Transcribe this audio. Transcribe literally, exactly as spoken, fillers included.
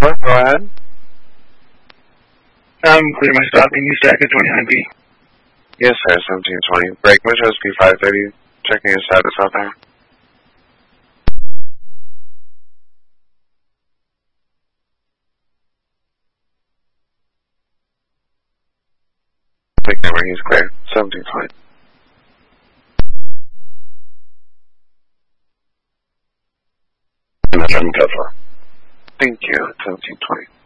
Go ahead. Um, clear my stop. Can you stack at twenty-nine B? Yes, sir, seventeen twenty. Break Metro S P five thirty. Checking your status out there. Break number, he's clear. seventeen twenty. Metro, I'm go for. Thank you, seventeen twenty.